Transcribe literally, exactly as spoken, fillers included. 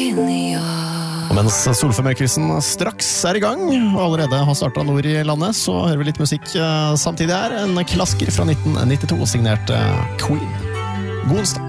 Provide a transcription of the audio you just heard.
Og mens Solfemørkvisten straks er i gang, og allerede har startet nord i landet, så hører vi litt musikk samtidig her. En klasker fra nitten nittito, signert Queen. God onsdag!